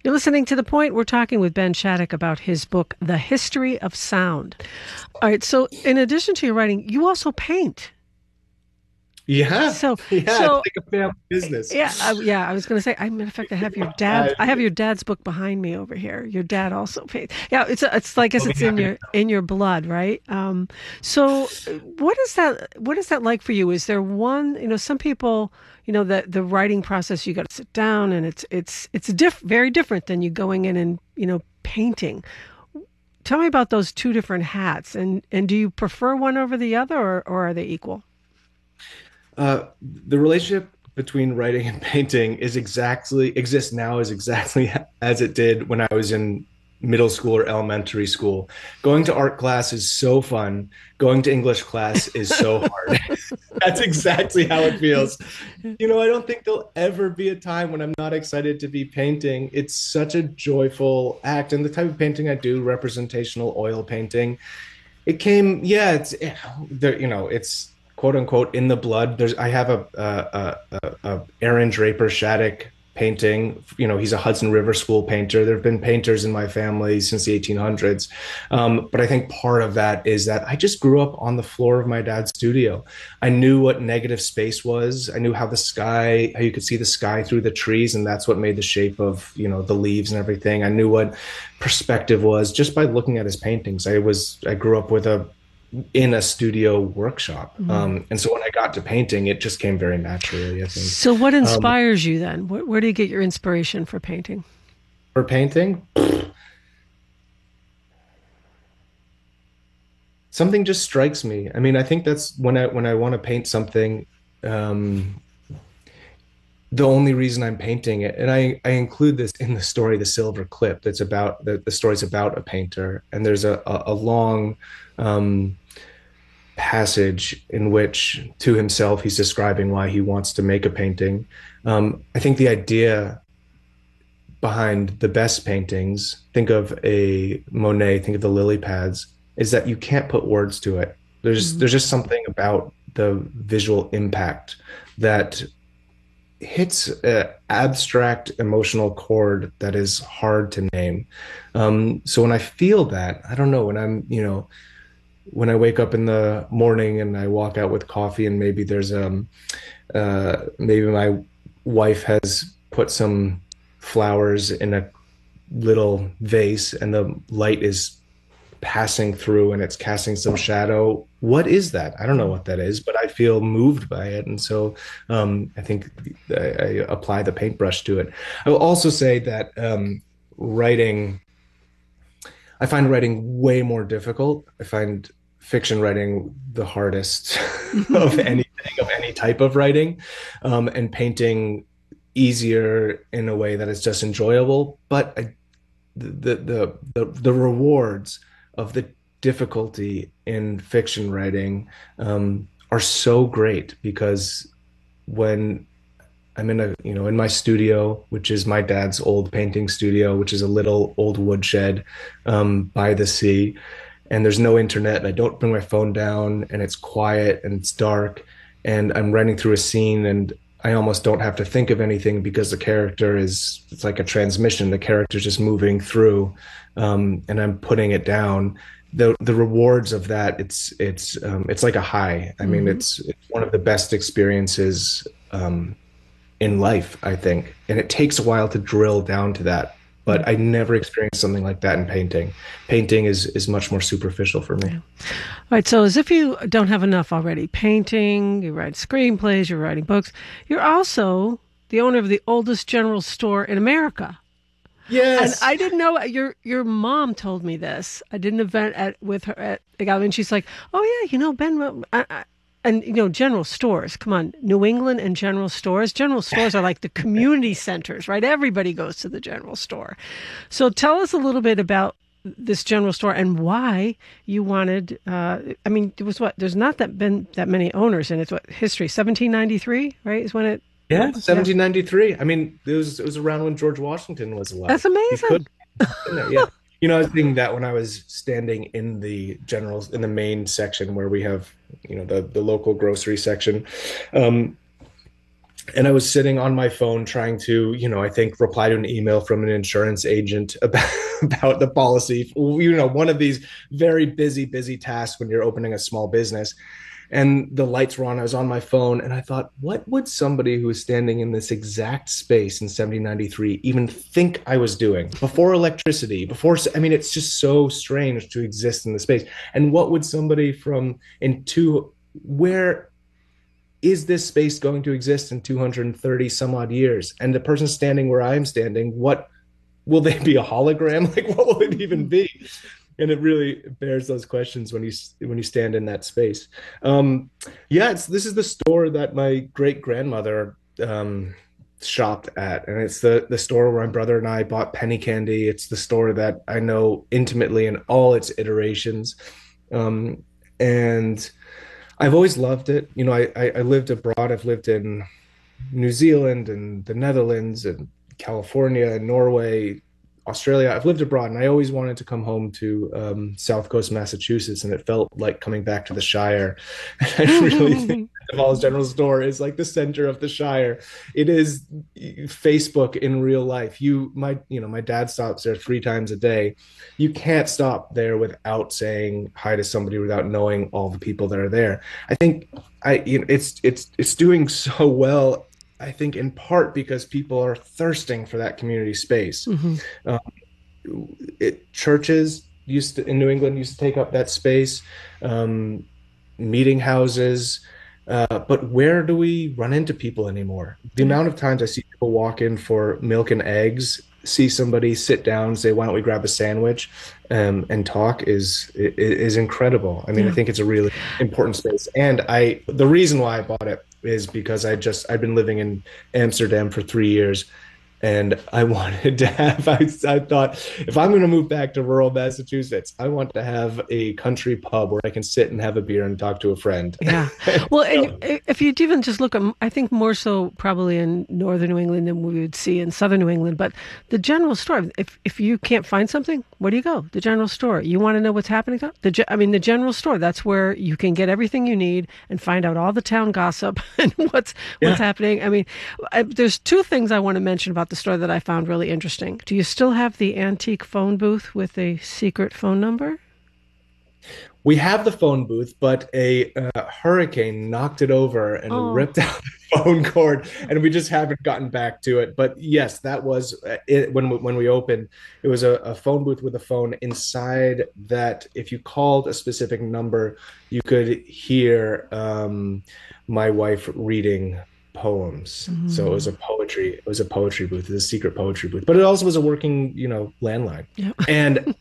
You're listening to The Point. We're talking with Ben Shattuck about his book, The History of Sound. All right. So, in addition to your writing, you also paint. Yeah, So, yeah, it's so like a family business. yeah, yeah. I was going to say. Matter of fact, I have your dad. Uh, I have your dad's book behind me over here. Your dad also paints. Yeah, it's. I guess I'll be it's happy to. in your blood, right? What is that? What is that like for you? Is there one? Some people. That the writing process, you got to sit down, and it's very different than you going in and painting. Tell me about those two different hats, and do you prefer one over the other, or are they equal? The relationship between writing and painting exists now is exactly as it did when I was in middle school or elementary school. Going to art class is so fun. Going to English class is so hard. That's exactly how it feels. I don't think there'll ever be a time when I'm not excited to be painting. It's such a joyful act. And the type of painting I do, representational oil painting, it came, yeah, it's there, it's quote unquote in the blood. I have a Aaron Draper Shattuck painting. He's a Hudson River School painter. There have been painters in my family since the 1800s. But I think part of that is that I just grew up on the floor of my dad's studio. I knew what negative space was. I knew how how you could see the sky through the trees, and that's what made the shape of, the leaves and everything. I knew what perspective was just by looking at his paintings. I grew up in a studio workshop. Mhm. And so when I got to painting, it just came very naturally, I think. So, what Um, inspires you then? Where do you get your inspiration for painting? for painting, something just strikes me. I mean, I think that's when I want to paint something, um, the only reason I'm painting it, and I include this in the story, The Silver Clip, that's about the story's about a painter, and there's a long um, passage in which, to himself, he's describing why he wants to make a painting. I think the idea behind the best paintings, think of a Monet, think of the lily pads, is that you can't put words to it. Mhm. There's just something about the visual impact that hits an abstract emotional chord that is hard to name. So when I feel that, I don't know, when I wake up in the morning and I walk out with coffee and maybe my wife has put some flowers in a little vase and the light is passing through and it's casting some shadow. What is that? I don't know what that is, but I feel moved by it. And so I think I apply the paintbrush to it. I will also say that writing, I find writing way more difficult. I find fiction writing the hardest of anything, of any type of writing, and painting easier in a way that is just enjoyable. But the rewards of the difficulty in fiction writing are so great because when I'm in my studio, which is my dad's old painting studio, which is a little old woodshed by the sea, and there's no internet, and I don't bring my phone down, and it's quiet and it's dark, and I'm running through a scene, and I almost don't have to think of anything because it's like a transmission. The character's just moving through, and I'm putting it down. The rewards of that, it's like a high. I mean, Mhm. it's one of the best experiences in life, I think. And it takes a while to drill down to that. But I never experienced something like that in painting. Painting is much more superficial for me. Yeah. All right. So, as if you don't have enough already, painting, you write screenplays, you're writing books. You're also the owner of the oldest general store in America. And Yes. I didn't know your mom told me this. I did an event with her at the gallery, and she's like, "Oh yeah, Ben." And general stores. Come on, New England and general stores. General stores are like the community centers, right? Everybody goes to the general store. So tell us a little bit about this general store and why you wanted. I mean, it was what? There's not been that many owners, and it's what history. 1793, right? Is when it. Yeah, Yeah, 1793. I mean, it was around when George Washington was that's alive. He could amazing. have been there. Yeah. I was thinking that when I was standing in the main section where we have, the local grocery section. Um, And I was sitting on my phone trying to, I think reply to an email from an insurance agent about the policy. One of these very busy tasks when you're opening a small business. And the lights were on. I was on my phone, and I thought, what would somebody who was standing in this exact space in 1793 even think I was doing before electricity? It's just so strange to exist in the space. And what would somebody where is this space going to exist in 230 some odd years? And the person standing where I'm standing, what will they be, a hologram? Like, what will it even be? And it really bears those questions when you stand in that space. This is the store that my great grandmother shopped at, and it's the store where my brother and I bought penny candy. It's the store that I know intimately in all its iterations, and I've always loved it. I lived abroad. I've lived in New Zealand and the Netherlands and California and Norway, Australia. I've lived abroad, and I always wanted to come home to South Coast Massachusetts, and it felt like coming back to the Shire. I really think Duval's General Store is like the center of the Shire. It is Facebook in real life. My dad stops there 3 times a day. You can't stop there without saying hi to somebody, without knowing all the people that are there. I think it's doing so well, I think, in part because people are thirsting for that community space. Mm-hmm. Churches in New England used to take up that space, meeting houses. But where do we run into people anymore? The amount of times I see people walk in for milk and eggs, see somebody sit down, say, "Why don't we grab a sandwich?" And talk is incredible. I think it's a really important space. And the reason why I bought it is because I've been living in Amsterdam for 3 years. And I wanted to I thought, if I'm going to move back to rural Massachusetts, I want to have a country pub where I can sit and have a beer and talk to a friend. Yeah. Well, and if you even just look at, I think more so probably in northern New England than we would see in southern New England, but the general store, if you can't find something, where do you go? The general store. You want to know what's happening? The general store, that's where you can get everything you need and find out all the town gossip and what's happening. There's 2 things I want to mention about the store that I found really interesting. Do you still have the antique phone booth with a secret phone number? We have the phone booth, but a hurricane knocked it over and ripped out the phone cord, and we just haven't gotten back to it. But yes, that was it. When we opened, it was a phone booth with a phone inside that if you called a specific number, you could hear my wife reading poems. Mm-hmm. So it was a poetry booth. It was a secret poetry booth, but it also was a working, landline. Yep. And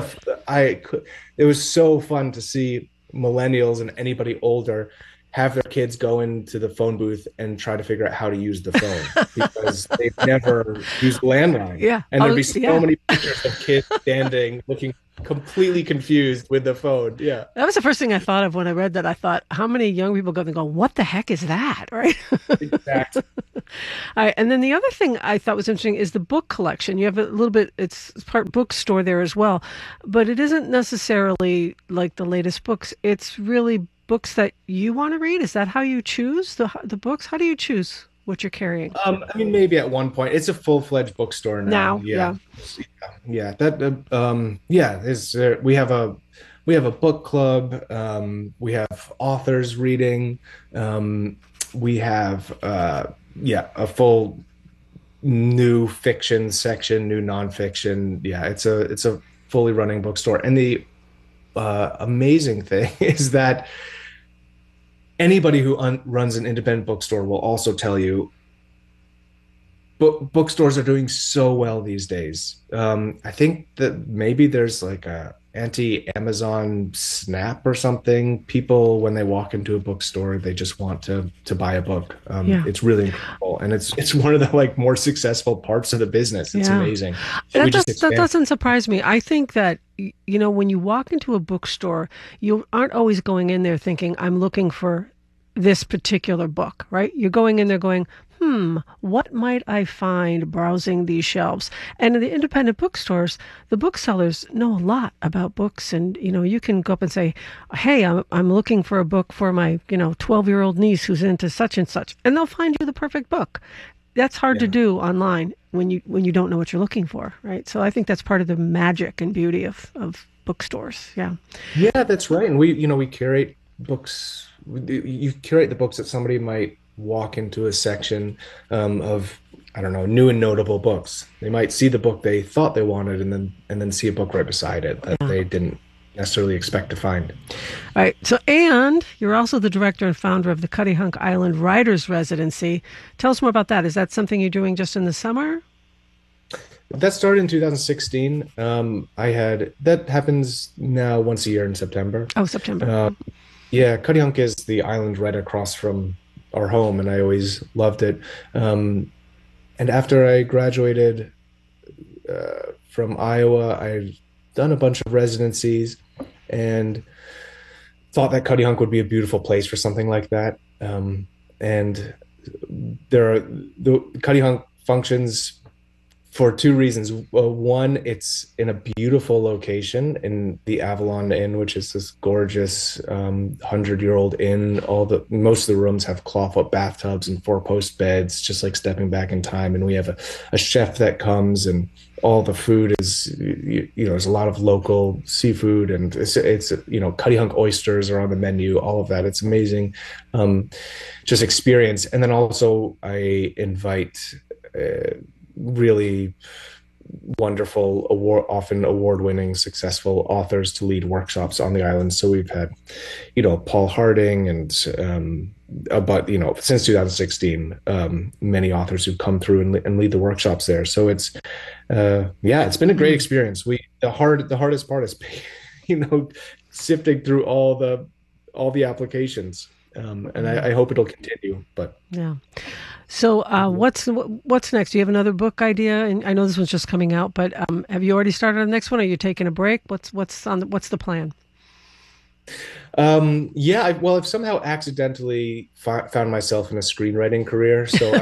it was so fun to see millennials and anybody older have their kids go into the phone booth and try to figure out how to use the phone because they've never used landline. Yeah. And there'd be so many pictures of kids standing looking completely confused with the phone. Yeah. That was the first thing I thought of when I read that. I thought, how many young people go, what the heck is that? Right? Exactly. All right. And then the other thing I thought was interesting is the book collection. You have a little bit, it's part bookstore there as well, but it isn't necessarily like the latest books. It's really books that you want to read. Is that how you choose the books? How do you choose what you're carrying? Maybe at one point. It's a full-fledged bookstore now. Yeah. We have a book club. We have authors reading. We have a full new fiction section, new nonfiction. Yeah, it's a fully running bookstore. And the amazing thing is that anybody who runs an independent bookstore will also tell you bookstores are doing so well these days. I think that maybe there's like a anti-Amazon snap or something. People, when they walk into a bookstore, they just want to buy a book. It's really incredible, and it's one of the more successful parts of the business. It's amazing. That doesn't surprise me. I think that when you walk into a bookstore, you aren't always going in there thinking, I'm looking for this particular book, right? You're going in there going, what might I find browsing these shelves? And in the independent bookstores, the booksellers know a lot about books. And, you can go up and say, hey, I'm looking for a book for my, 12-year-old niece who's into such and such. And they'll find you the perfect book. That's hard to Yeah. do online when you don't know what you're looking for, right? So I think that's part of the magic and beauty of bookstores. Yeah. Yeah, that's right. And we curate books. You curate the books that somebody might walk into a section of, I don't know, new and notable books. They might see the book they thought they wanted, and then see a book right beside it that they didn't necessarily expect to find. All right. So, and you're also the director and founder of the Cuttyhunk Island Writers Residency. Tell us more about that. Is that something you're doing just in the summer? That started in 2016. That happens now once a year in September. Oh, September. Uh, yeah, Cuttyhunk is the island right across from our home, and I always loved it. And after I graduated from Iowa, I'd done a bunch of residencies and thought that Cuttyhunk would be a beautiful place for something like that. And the Cuttyhunk functions for two reasons. Well, one, it's in a beautiful location in the Avalon Inn, which is this gorgeous 100-year-old inn. Most of the rooms have clawfoot bathtubs and four-post beds, just like stepping back in time. And we have a chef that comes, and all the food is, there's a lot of local seafood, and it's Cuttyhunk oysters are on the menu, all of that. It's amazing, just experience. And then also I invite really wonderful often award-winning successful authors to lead workshops on the island. So we've had Paul Harding and since 2016 many authors who've come through and lead the workshops there. So it's it's been a great experience. The hardest part is sifting through all the applications, and I hope it'll continue. But Yeah. So what's next? Do you have another book idea? And I know this one's just coming out, but have you already started on the next one? Are you taking a break? What's the plan? I've somehow accidentally found myself in a screenwriting career. So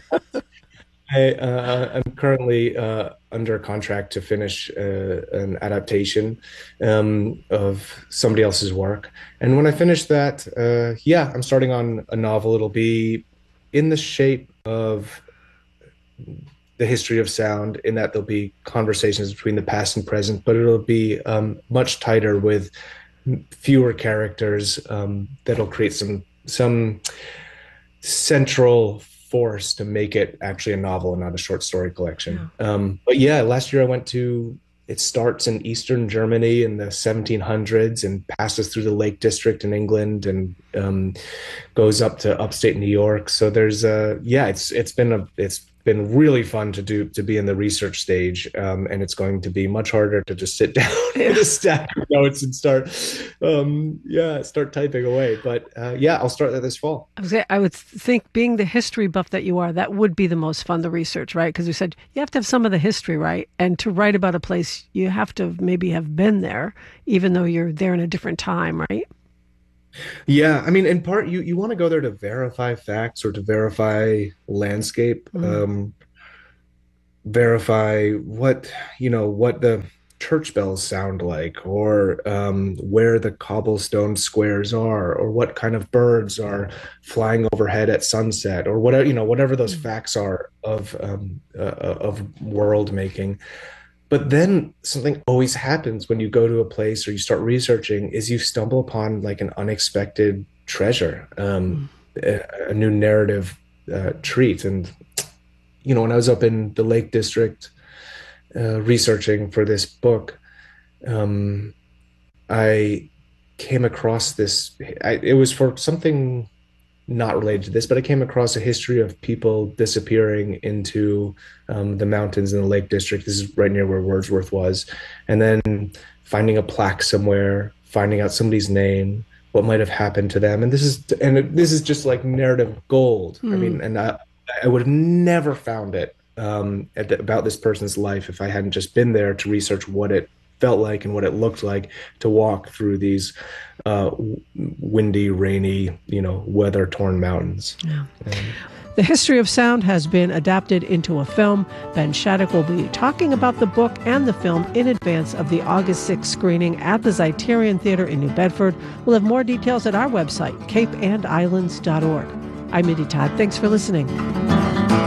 I'm currently under contract to finish an adaptation of somebody else's work. And when I finish that, I'm starting on a novel. It'll be in the shape of the history of sound, in that there'll be conversations between the past and present, but it'll be much tighter with fewer characters, that'll create some central force to make it actually a novel and not a short story collection. Last year it starts in Eastern Germany in the 1700s and passes through the Lake District in England and goes up to upstate New York. So there's it's been really fun to be in the research stage, and it's going to be much harder to just sit down with a stack of notes and start typing away. But I'll start that this fall. I would think, being the history buff that you are, that would be the most fun, the research, right? Because you said you have to have some of the history, right? And to write about a place, you have to maybe have been there, even though you're there in a different time, right? Yeah, I mean, in part, you want to go there to verify facts or to verify landscape, verify what the church bells sound like, or where the cobblestone squares are, or what kind of birds are flying overhead at sunset, or whatever those facts are of world making. But then something always happens when you go to a place or you start researching, is you stumble upon like an unexpected treasure, a new narrative treat. And, when I was up in the Lake District researching for this book, I came across this. It was for something not related to this, but I came across a history of people disappearing into the mountains in the Lake District. This is right near where Wordsworth was. And then finding a plaque somewhere, finding out somebody's name, what might have happened to them. And this is just like narrative gold. I mean, and I would have never found it about this person's life if I hadn't just been there to research what it felt like and what it looked like to walk through these windy, rainy, weather-torn mountains. Yeah. The History of Sound has been adapted into a film. Ben Shattuck will be talking about the book and the film in advance of the August 6th screening at the Zeiterion Theater in New Bedford. We'll have more details at our website, capeandislands.org. I'm Mindy Todd. Thanks for listening.